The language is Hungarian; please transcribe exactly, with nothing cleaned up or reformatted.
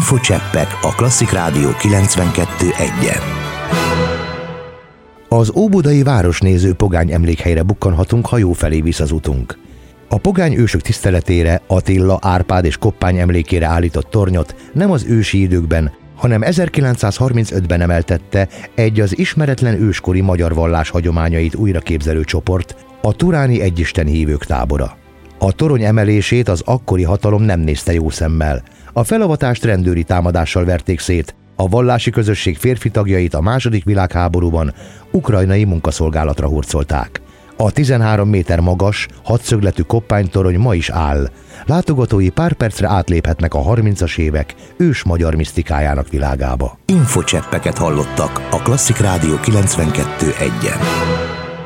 Infocseppek a Klasszik Rádió kilencvenkettő egyen. Az óbudai városnéző pogány emlékhelyre bukkanhatunk, ha jó felé visz az utunk. A pogány ősök tiszteletére, Attila, Árpád és Koppány emlékére állított tornyot nem az ősi időkben, hanem ezerkilencszázharmincötben emeltette egy az ismeretlen őskori magyar vallás hagyományait újraképzelő csoport, a turáni egyisten hívők tábora. A torony emelését az akkori hatalom nem nézte jó szemmel. A felavatást rendőri támadással verték szét, a vallási közösség férfi tagjait a második világháborúban ukrajnai munkaszolgálatra hurcolták. A tizenhárom méter magas, hatszögletű koppánytorony ma is áll. Látogatói pár percre átléphetnek a harmincas évek ős magyar misztikájának világába. Infocseppeket hallottak a Klasszik Rádió kilencvenkettő egyen.